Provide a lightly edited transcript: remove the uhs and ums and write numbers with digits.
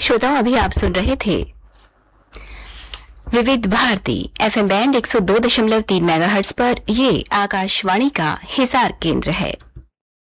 श्रोताओं, अभी आप सुन रहे थे विविध भारती FM बैंड 102.3 मेगाहर्ट्ज पर। ये आकाशवाणी का हिसार केंद्र है।